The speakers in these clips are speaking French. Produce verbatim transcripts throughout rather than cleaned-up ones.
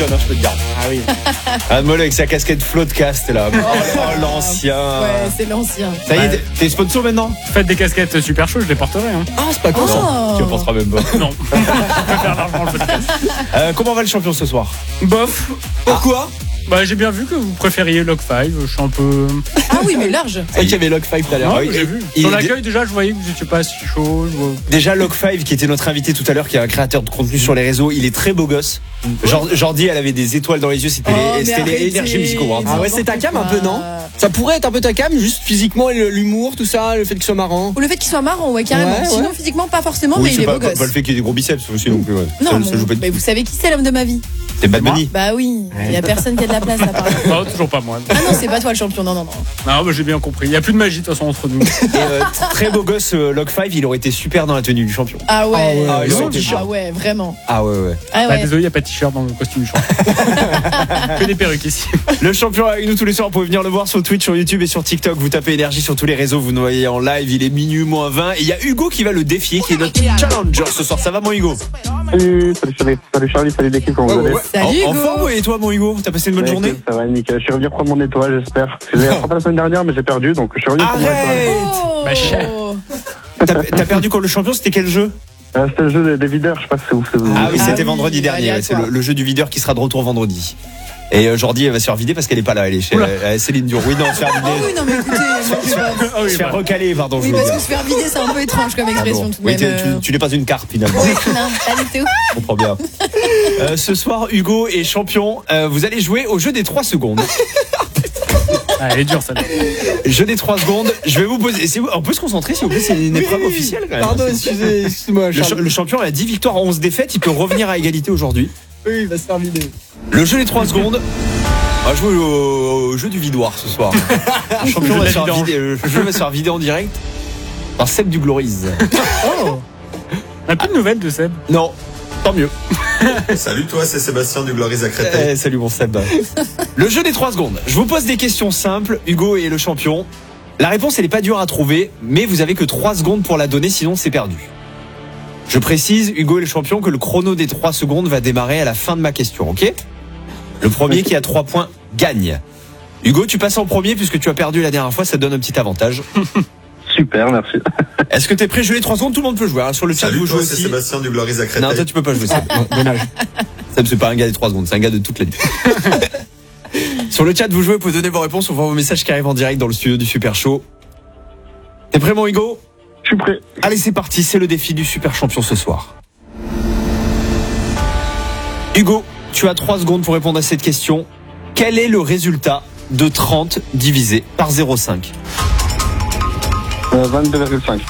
championne, hein, je peux te dire. Ah oui. Un Molo avec sa casquette Floatcast là. Oh, l'ancien. Ouais, c'est l'ancien. Ça y est, Ouais. t'es sponsor maintenant? Faites des casquettes super chaudes, je les porterai. Hein. Ah, c'est pas con ça. Non, tu en penseras même pas. Non, je préfère largement le podcast. Euh, comment va le champion ce soir? Bof. Pourquoi? Bah, j'ai bien vu que vous préfériez Log cinq. Je suis un peu. Ah oui, mais large. C'est vrai qu'il y avait Log cinq tout à l'heure. Non, Ah oui, j'ai et- vu. et- Sur l'accueil, déjà, je voyais que vous n'étiez pas si chaud. je vois- Déjà Log cinq qui était notre invité tout à l'heure, qui est un créateur de contenu sur les réseaux, il est très beau gosse. Jor- Jordi, elle avait des étoiles dans les yeux, c'était Oh, les, mais c'était les arrêtez. énergies musicaux. Hein. Ah ouais, c'est ta cam un peu, non? Ça pourrait être un peu ta cam, juste physiquement, et le- l'humour, tout ça, le fait qu'il soit marrant. Ou le fait qu'il soit marrant, ouais, carrément. Ouais, Sinon, ouais. physiquement, pas forcément, Oui, mais il c'est est pas, beau pas, gosse. pas le fait qu'il y ait des gros biceps aussi non plus. Ouais. Non, ça, bon, ça joue pas mais du vous savez qui c'est l'homme de ma vie? C'est Bad Bunny. Bah oui, il y a personne qui a de la place là par exemple. Non, toujours pas moi. Ah non, c'est pas toi le champion, non, non, non. Non, bah, j'ai bien compris. Il n'y a plus de magie de toute façon entre nous. Et euh, très beau gosse, euh, Log cinq, il aurait été super dans la tenue du champion. Ah ouais, Ah ouais, Ah, il ah, aurait été ah ouais, vraiment. Ah ouais, ouais. Ah Bah, ouais. désolé, il n'y a pas de t-shirt dans le costume du champion. Que des perruques ici. Le champion est avec nous tous les soirs, vous pouvez venir le voir sur Twitch, sur YouTube et sur TikTok. Vous tapez énergie sur tous les réseaux, vous nous voyez en live, il est minuit moins vingt. Et il y a Hugo qui va le défier, qui est notre challenger ce soir. Ça va mon Hugo? Salut, salut Charlie, salut Charlie, salut l'équipe, comment vous allez? Salut en, en Hugo. forme et toi mon Hugo? T'as passé une bonne Ouais, journée? écoute, Ça va nickel, je suis revenu prendre mon étoile, j'espère. J'ai rattrapé la semaine dernière, mais j'ai perdu, donc je suis revenu prendre mon étoile. Arrête! Oh. Bah, cher. T'as t'as perdu contre le champion, c'était quel jeu? Euh, C'était le jeu des, des videurs, je sais pas si c'est vous. c'est vous. Ah oui, Ah c'était oui, vendredi dernier, ouais, c'est le, aléatoire. le jeu du videur qui sera de retour vendredi. Et euh, Jordi, elle va se faire vider parce qu'elle est pas là, elle est chez Oula. euh, Céline Dion. Oui, non, se faire Oh vider. oui, non, mais écoutez, moi, je sais pas. Ah oui, Se faire bah. recaler, pardon, je Oui, veux parce dire. que se faire vider, c'est un peu étrange comme Ah expression bon. tout de Oui, même. t'es- tu, euh. tu n'es pas une carte finalement. Oui, non, pas du tout. Je comprends bien. Euh, ce soir, Hugo est champion. Euh, vous allez jouer au jeu des trois secondes. Ah, elle est dure, celle-là. Jeu des trois secondes. Je vais vous poser. si vous- On peut se concentrer, s'il vous plaît. C'est une épreuve officielle quand même. Pardon, excusez, excuse-moi, Le, cha- Charles. le champion a dix victoires, onze défaites. Il peut revenir à égalité aujourd'hui. Oui, il va se faire vider. Le jeu des trois secondes. On va jouer au, au jeu du vidoir ce soir. Le champion Le jeu va de se la faire vidange. vider, le jeu va se faire vider en direct par Seb du Glories. Oh. Un peu de nouvelles de Seb. Non, tant mieux. Salut toi, c'est Sébastien du Glories à Créteil. Eh, salut mon Seb. Le jeu des trois secondes. Je vous pose des questions simples. Hugo est le champion. La réponse, elle n'est pas dure à trouver, mais vous avez que trois secondes pour la donner, sinon c'est perdu. Je précise, Hugo est le champion, que le chrono des trois secondes va démarrer à la fin de ma question, ok? Le premier qui a trois points gagne. Hugo, tu passes en premier puisque tu as perdu la dernière fois, ça te donne un petit avantage. Super, merci. Est-ce que t'es prêt? Jeu les trois secondes, tout le monde peut jouer. hein. Sur le chat, Salut vous toi, jouez c'est aussi. Sébastien du Glories à Créteil. Non, toi tu peux pas jouer ça. Dommage. Seb, c'est pas un gars des trois secondes, c'est un gars de toute la nuit. Sur le chat, vous jouez, vous pouvez donner vos réponses, on voit vos messages qui arrivent en direct dans le studio du Super Show. T'es prêt mon Hugo? Je suis prêt. Allez, c'est parti, c'est le défi du Super Champion ce soir. Hugo, tu as trois secondes pour répondre à cette question. Quel est le résultat de trente divisé par zéro virgule cinq? Euh, vingt-deux virgule cinq.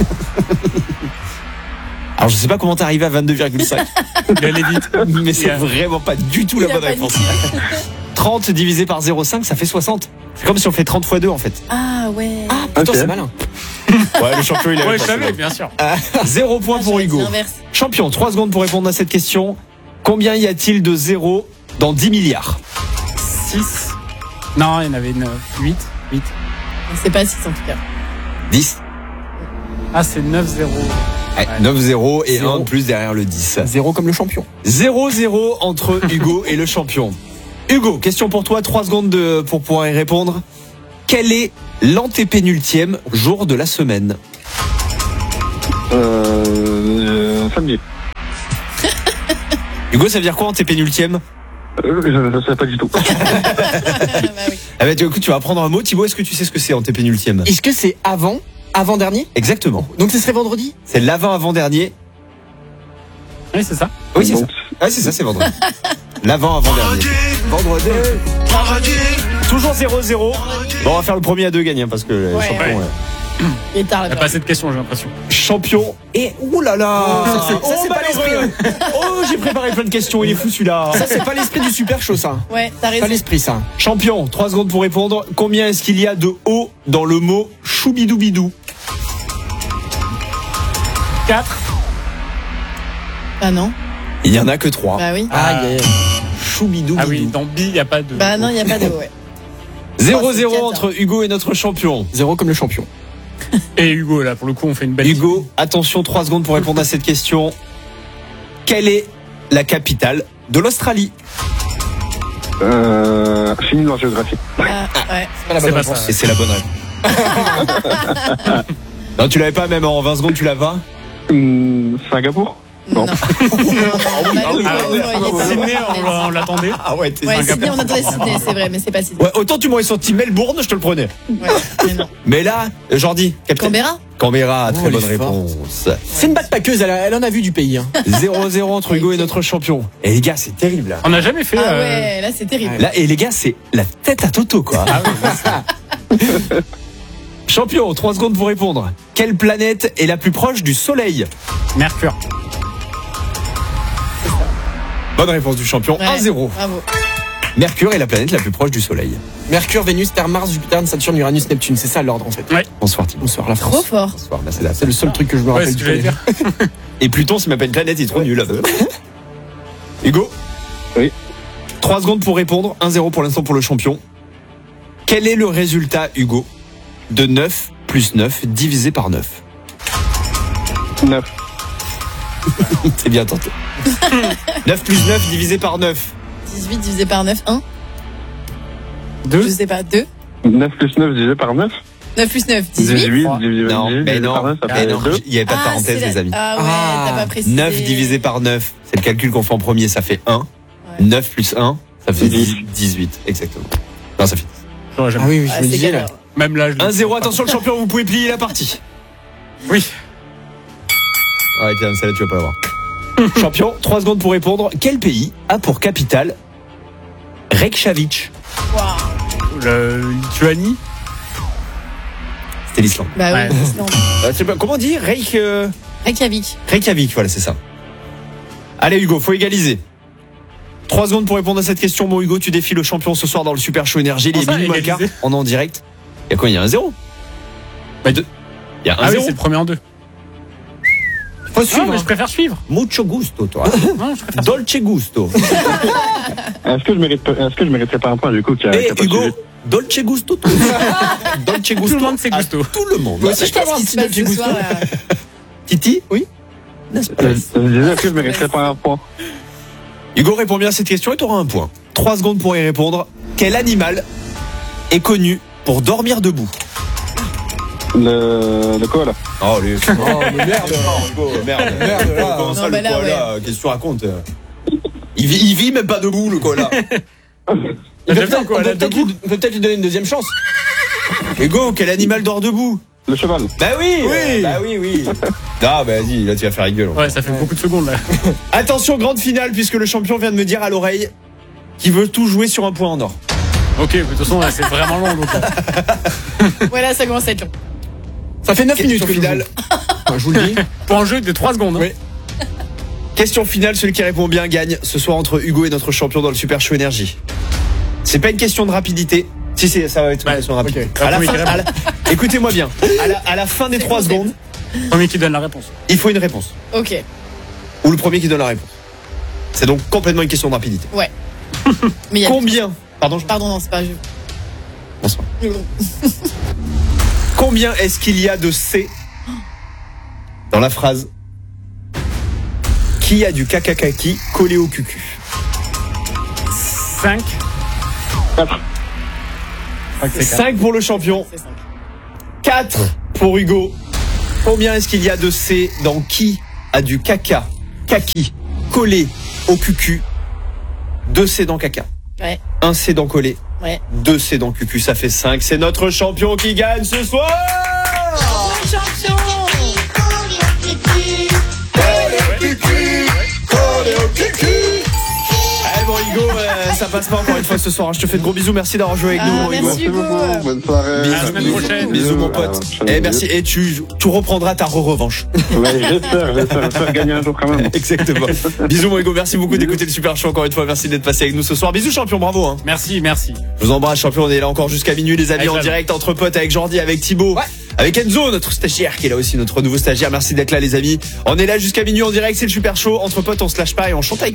Alors je sais pas comment t'es arrivé à vingt-deux virgule cinq, Il allait vite. mais c'est Yeah. vraiment pas du tout Il la a bonne paniqué. réponse. trente divisé par zéro virgule cinq, ça fait soixante. C'est comme si on fait trente fois deux en fait. Ah ouais. Ah, putain, Ok. c'est malin. Ouais, le champion il est Ouais, je savais, bien sûr. Zéro point Ah, pour j'aurais dit Hugo. l'inverse. Champion, trois secondes pour répondre à cette question. Combien y a-t-il de zéros dans dix milliards? six. Non, il y en avait neuf. huit. huit. C'est pas six en tout cas. dix. Ah, c'est neuf zéro. Ouais, neuf zéro et Zéro. un de plus derrière le dix. Zéro comme le champion. zéro zéro entre Hugo et le champion. Hugo, question pour toi, trois secondes de, pour pouvoir y répondre. Quel est l'antépénultième jour de la semaine? Euh, euh, samedi. Hugo, ça veut dire quoi antépénultième? Euh, je ne sais pas du tout. Ah bah oui. Ah bah, tu, écoute, tu vas apprendre un mot. Thibaut, est-ce que tu sais ce que c'est antépénultième? Est-ce que c'est avant, avant-dernier? Exactement. Donc ce serait vendredi? C'est l'avant-avant-dernier. Oui, c'est ça. Oui, c'est ça. Donc, Ouais, c'est ça, c'est vendredi. L'avant-avant-dernier. Vendredi. Toujours zéro zéro. Bon, on va faire le premier à deux gagnants parce que le Ouais. champion, Ouais. euh, Il est tard Il n'y a là. pas assez de questions, j'ai l'impression. champion. Et ouh là là. Oh, ça, c'est- ça, Oh, c'est pas malheureux. Oh, j'ai préparé plein de questions. Il est fou celui-là. Ça, c'est pas l'esprit du super show, ça. Ouais, t'as Pas raison. l'esprit, ça. Champion, trois secondes pour répondre. Combien est-ce qu'il y a de O dans le mot choubidoubidou? quatre. Bah non. Il y en a que trois. Bah oui. Ah, yeah. Choubidoubidou. Ah oui, dans B, il n'y a pas de. Bah non, il y a pas de ouais. zéro zéro Oh, c'est entre Hugo et notre champion. Zéro comme le champion. Et Hugo, là, pour le coup, on fait une belle. Hugo, attention, trois secondes pour répondre à cette question. Quelle est la capitale de l'Australie? Euh, fini en géographie. Ah, ouais. Pas la bonne C'est pas réponse. ça. Et c'est la bonne réponse. Non, tu l'avais pas, même en vingt secondes, tu l'as pas? Hum, Singapour. Non. Non. Non, on a- Ah oui, on ah oui, voyait pas. Sydney, on, on l'attendait. Ah ouais, t'es Ouais, Singapour. Sydney, on attendait Sydney, c'est vrai, mais c'est pas Sydney. Ouais, autant tu m'aurais sorti Melbourne, je te le prenais. Ouais, mais non. Mais là, euh, Jordi, capitaine. Canberra Canberra, très Oh, bonne elle est forte. réponse. C'est une backpackeuse, elle, a- elle en a vu du pays. Hein. zéro zéro entre Hugo et notre champion. Et les gars, c'est terrible là. On n'a jamais fait. Ah euh, ouais, là c'est terrible. Là, et les gars, c'est la tête à Toto, quoi. Ah oui, Champion, trois secondes pour répondre. Quelle planète est la plus proche du Soleil? Mercure. Bonne réponse du champion, Ouais, un zéro. Bravo. Mercure est la planète la plus proche du Soleil. Mercure, Vénus, Terre, Mars, Jupiter, Saturne, Uranus, Neptune. C'est ça l'ordre en fait. Ouais. Bonsoir Tim. Bonsoir la Trop France. fort. Bonsoir, bah, c'est la- C'est le seul truc que je me Ouais, rappelle c'est ce du que j'allais collège. dire. Et Pluton, c'est même pas une planète, il est trop nul. Hugo? Oui. trois secondes pour répondre, un zéro pour l'instant pour le champion. Quel est le résultat, Hugo, de neuf plus neuf divisé par neuf? neuf. C'est bien tenté. neuf plus neuf divisé par neuf. dix-huit divisé par neuf, un. Deux. Je sais pas, deux. neuf plus neuf divisé par neuf. neuf plus neuf, dix-huit. dix-huit divisé Non, divisé mais par non, neuf, ça mais fait non, deux. il n'y avait pas de Ah, parenthèse, c'est les la- amis. Ah ouais, Ah. t'as pas précisé. neuf divisé par neuf, c'est le calcul qu'on fait en premier, ça fait un. Ouais. neuf plus un, ça fait dix. dix-huit, exactement. Non, ça fait J'aurais Ah jamais. oui, oui, Ah, je me c'est disais là. galère. Même là, je l'ai- un zéro, attention le champion, vous pouvez plier la partie. Oui. Ouais, tiens, celle-là, tu vas pas l'avoir. Champion, trois secondes pour répondre. Quel pays a pour capitale Reykjavik? Waouh. Le Lituanie. C'était l'Islande. Bah Ouais. oui, l'Islande. Euh, c'est pas- comment on dit Reik, euh, Reykjavik. Reykjavik, voilà, c'est ça. Allez Hugo, faut égaliser. Trois secondes pour répondre à cette question. Mon Hugo, tu défies le champion ce soir dans le Super Show Énergie. Il est Comment ça, minuit moins le quart. égaliser On est en direct. Il y a quoi? Il y a un zéro. Bah, deux. Il y a un Ah oui, zéro. c'est le premier en deux. Faut Ah, suivre. mais je préfère suivre. Mucho gusto, toi. Non, je préfère. Dolce gusto. Est-ce que je mérite, est-ce que je mériterais pas un point du coup qui a, Et qui a pas Hugo, suivi Dolce gusto. tout. Dolce gusto. Tout le monde sait à gusto. Tout le monde. Moi aussi, je peux avoir un Qu'est-ce petit qui se Dolce passe ce Gusto. soir, là Titi? Oui. Je je disais, est-ce que je mériterais pas un point? Hugo répond bien à cette question et tu auras un point. Trois secondes pour y répondre. Quel animal est connu pour dormir debout? Le, le koala. Oh, les... Oh, mais merde. Hugo, merde. Merde, là. Comment ça, Non, le bah là, koala, qu'est-ce que tu racontes? il vit, il vit même pas debout, le koala. T'as On déjà peut vu un peut-être koala on peut peut-être debout lui, on peut peut-être lui donner une deuxième chance. Hugo, quel animal dort debout? Le cheval. Bah oui, Oui. bah oui, oui. Ah, bah vas-y, là tu vas faire gueule. Ouais, ça fait beaucoup de secondes là. Attention, grande finale, puisque le champion vient de me dire à l'oreille qu'il veut tout jouer sur un point en or. Ok, mais de toute façon, là, c'est vraiment long. Donc, euh, Ouais, là, ça commence à être long. Ça fait neuf minutes Question que je finale. joue. Enfin, je vous le dis. pour un jeu de trois secondes. hein. Oui. Question finale, celui qui répond bien gagne ce soir entre Hugo et notre champion dans le Super Show Énergie. C'est pas une question de rapidité. Si, c'est, ça va être une Ouais, question de rapidité. ok. À la Premier fin- qui répond. à la- Écoutez-moi bien. À la, à la fin des C'est trois concept. secondes, Premier qui donne la réponse. il faut une réponse. Ok. Ou le premier qui donne la réponse. C'est donc complètement une question de rapidité. Mais il y a... Combien Pardon, je... Pardon, non, c'est pas... Je... Bonsoir. Combien est-ce qu'il y a de C dans la phrase qui a du kakakaki collé au cucu? cinq. Quatre. cinq pour le champion, C'est cinq. quatre pour Hugo. Combien est-ce qu'il y a de C dans qui a du caca, kaki, collé au cucu? deux C dans caca, Ouais, un C dans collé, ouais. deux C dans cucu, ça fait cinq. C'est notre champion qui gagne ce soir. Oh, champion! Eh bon Hugo, euh, ça passe pas encore une fois ce soir. Je te fais de gros bisous, merci d'avoir joué avec Ah, nous, mon Hugo. merci. Hugo. beaucoup. Bonne soirée. Bisous, À la semaine bisous, prochaine. bisous, mon pote. Eh merci. Et tu, tu reprendras ta re-revanche. Ouais, j'espère, j'espère, j'espère gagner un jour quand même. Exactement. Bisous mon Hugo, merci beaucoup d'écouter le Super Show encore une fois. Merci d'être passé avec nous ce soir. Bisous champion, bravo. Hein. Merci, merci. Je vous embrasse champion, on est là encore jusqu'à minuit les amis Avec en Jeanne. direct entre potes avec Jordi, avec Thibaut, Ouais. avec Enzo, notre stagiaire qui est là aussi, notre nouveau stagiaire. Merci d'être là les amis. On est là jusqu'à minuit en direct, c'est le Super Show. Entre potes, on se lâche pas et on chante avec